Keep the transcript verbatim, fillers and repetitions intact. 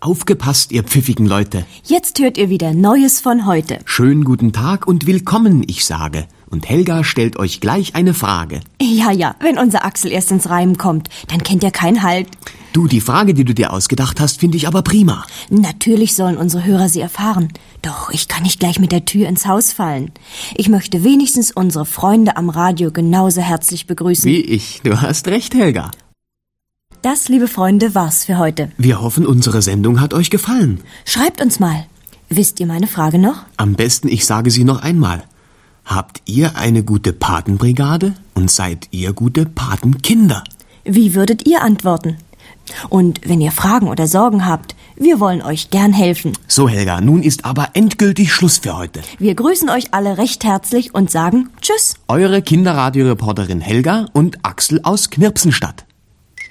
Aufgepasst, ihr pfiffigen Leute. Jetzt hört ihr wieder Neues von heute. Schönen guten Tag und willkommen, ich sage. Und Helga stellt euch gleich eine Frage. Ja, ja, wenn unser Axel erst ins Reimen kommt, dann kennt er keinen Halt. Du, die Frage, die du dir ausgedacht hast, finde ich aber prima. Natürlich sollen unsere Hörer sie erfahren. Doch ich kann nicht gleich mit der Tür ins Haus fallen. Ich möchte wenigstens unsere Freunde am Radio genauso herzlich begrüßen. Wie ich. Du hast recht, Helga. Das, liebe Freunde, war's für heute. Wir hoffen, unsere Sendung hat euch gefallen. Schreibt uns mal. Wisst ihr meine Frage noch? Am besten, ich sage sie noch einmal. Habt ihr eine gute Patenbrigade und seid ihr gute Patenkinder? Wie würdet ihr antworten? Und wenn ihr Fragen oder Sorgen habt, wir wollen euch gern helfen. So, Helga, nun ist aber endgültig Schluss für heute. Wir grüßen euch alle recht herzlich und sagen Tschüss. Eure Kinderradioreporterin Helga und Axel aus Knirpsenstadt.